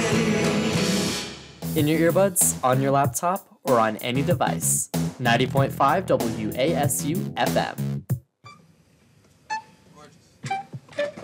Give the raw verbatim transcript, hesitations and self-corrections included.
In your earbuds, on your laptop, or on any device. ninety point five W A S U F M.